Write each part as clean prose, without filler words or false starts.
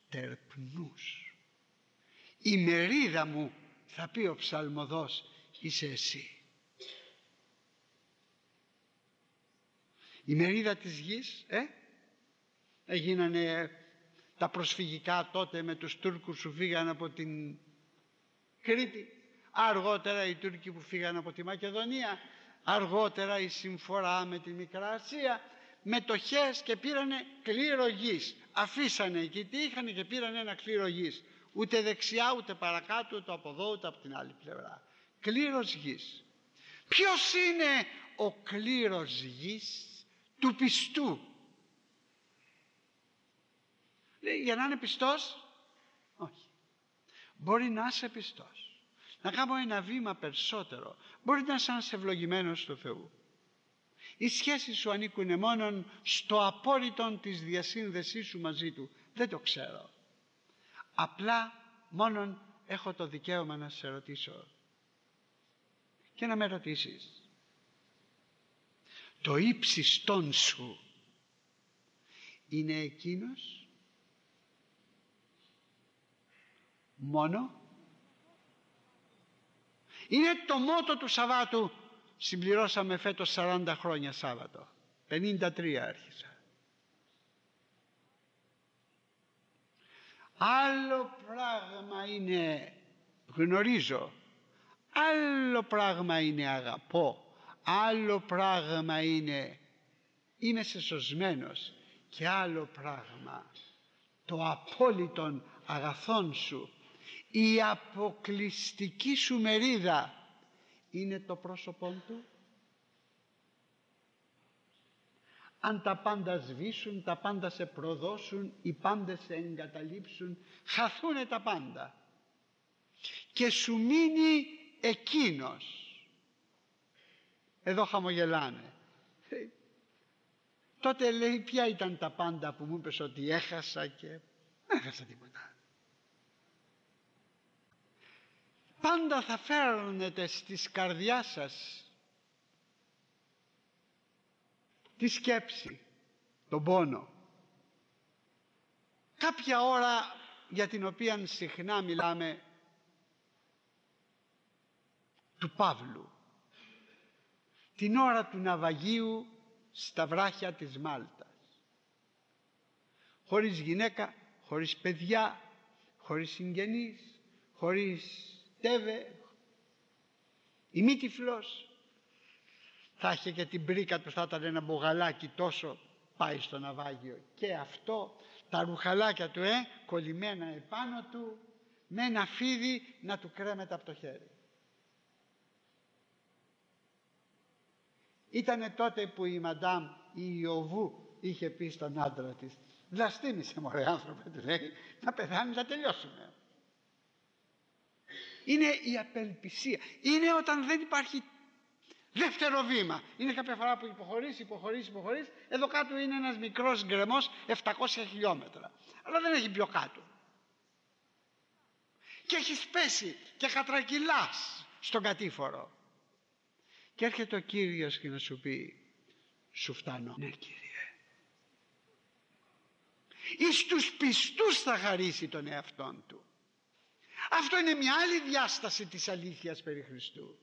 τερπνούς. Η μερίδα μου, θα πει ο ψαλμοδός, είσαι εσύ. Η μερίδα της γης, έγινανε τα προσφυγικά τότε με τους Τούρκους που φύγαν από την Κρήτη, αργότερα οι Τούρκοι που φύγαν από τη Μακεδονία, αργότερα η συμφορά με τη Μικρά Ασία, μετοχές, και πήρανε κλήρο γης. Αφήσανε εκεί τι είχαν και πήρανε ένα κλήρο γης. Ούτε δεξιά ούτε παρακάτω, ούτε από εδώ ούτε από την άλλη πλευρά. Κλήρος γης. Ποιος είναι ο κλήρος γης? Του πιστού. Λέει, για να είναι πιστός? Όχι. Μπορεί να είσαι πιστός, να κάνω ένα βήμα περισσότερο, μπορεί να είσαι ένας ευλογημένος του Θεού. Οι σχέσεις σου ανήκουν μόνον στο απόρριτο της διασύνδεσής σου μαζί του. Δεν το ξέρω. Απλά μόνον έχω το δικαίωμα να σε ρωτήσω και να με ρωτήσεις. Το ύψιστον σου είναι εκείνος μόνο? Είναι το μότο του Σαββάτου. Συμπληρώσαμε φέτος 40 χρόνια Σάββατο. 53 άρχισα. Άλλο πράγμα είναι γνωρίζω, άλλο πράγμα είναι αγαπώ, άλλο πράγμα είναι είμαι σεσωσμένος, και άλλο πράγμα το απόλυτον αγαθόν σου, η αποκλειστική σου μερίδα είναι το πρόσωπό του. Αν τα πάντα σβήσουν, τα πάντα σε προδώσουν, οι πάντες σε εγκαταλείψουν, χαθούνε τα πάντα και σου μείνει εκείνος. Εδώ χαμογελάνε. Τότε λέει, ποια ήταν τα πάντα που μου είπες ότι έχασα? Και δεν έχασα τίποτα. Πάντα θα φέρνετε στις καρδιάς σας τη σκέψη, τον πόνο. Κάποια ώρα για την οποία συχνά μιλάμε, του Παύλου, την ώρα του ναυαγίου στα βράχια της Μάλτας, χωρίς γυναίκα, χωρίς παιδιά, χωρίς συγγενείς, χωρίς τέβε, ημίτυφλος. Θα είχε και την πρίκα του, θα ήταν ένα μπουγαλάκι τόσο, πάει στο ναυάγιο, και αυτό, τα ρουχαλάκια του κολλημένα επάνω του, με ένα φίδι να του κρέμεται από το χέρι. Ήτανε τότε που η Μαντάμ η Ιωβού είχε πει στον άντρα της, βλαστήμησε μωρέ άνθρωπε, του λέει, να πεθάνει να τελειώσουμε. Είναι η απελπισία, είναι όταν δεν υπάρχει δεύτερο βήμα. Είναι κάποια φορά που υποχωρείς, εδώ κάτω είναι ένας μικρός γκρεμός 700 χιλιόμετρα, αλλά δεν έχει πιο κάτω και έχεις πέσει και κατρακυλάς στον κατήφορο, και έρχεται ο Κύριος και να σου πει, σου φτάνω. Ναι Κύριε. Εις τους πιστούς θα χαρίσει τον εαυτόν του. Αυτό είναι μια άλλη διάσταση της αλήθειας περί Χριστού.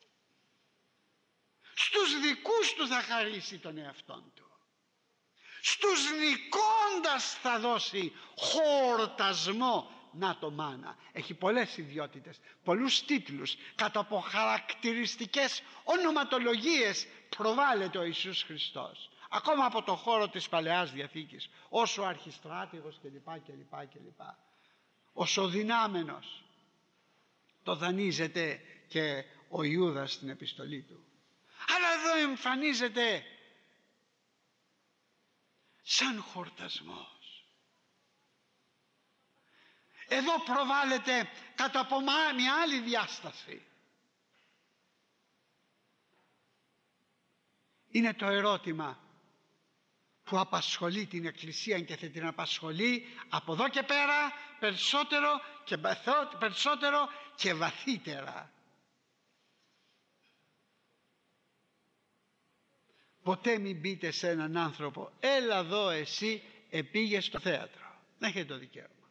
Στους δικούς του θα χαρίσει τον εαυτόν του. Στους νικώντας θα δώσει χορτασμό. Να το μάνα. Έχει πολλές ιδιότητες, πολλούς τίτλους, κατά από χαρακτηριστικές ονοματολογίες προβάλλεται ο Ιησούς Χριστός. Ακόμα από το χώρο της Παλαιάς Διαθήκης, όσο αρχιστράτηγος κλπ. Ως ο δυνάμενος. Το δανείζεται και ο Ιούδας στην επιστολή του. Αλλά εδώ εμφανίζεται σαν χορτασμός. Εδώ προβάλλεται κατά από μια άλλη διάσταση. Είναι το ερώτημα που απασχολεί την Εκκλησία και θα την απασχολεί από εδώ και πέρα περισσότερο και βαθύτερα. Ποτέ μην πείτε σε έναν άνθρωπο, έλα εδώ εσύ επήγες στο θέατρο. Δεν έχετε το δικαίωμα.